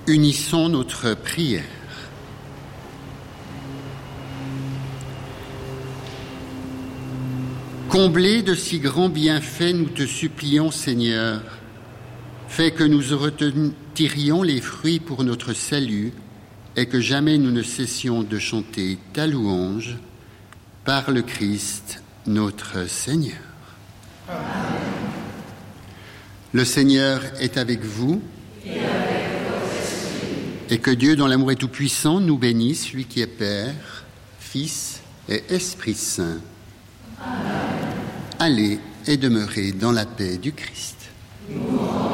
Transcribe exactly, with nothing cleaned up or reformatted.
Unissons notre prière. Comblés de si grands bienfaits, nous te supplions, Seigneur, fais que nous retirions les fruits pour notre salut et que jamais nous ne cessions de chanter ta louange par le Christ, notre Seigneur. Amen. Le Seigneur est avec vous et avec votre esprit. Et que Dieu, dont l'amour est tout-puissant, nous bénisse, lui qui est Père, Fils et Esprit Saint. Amen. Allez et demeurez dans la paix du Christ. Nous